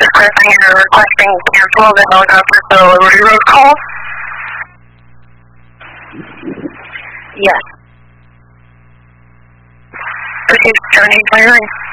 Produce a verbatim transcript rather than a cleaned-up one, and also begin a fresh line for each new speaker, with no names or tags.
just clarifying you're requesting cancel the helicopter for the Liberty Road call? Yes. Received seven eight firing.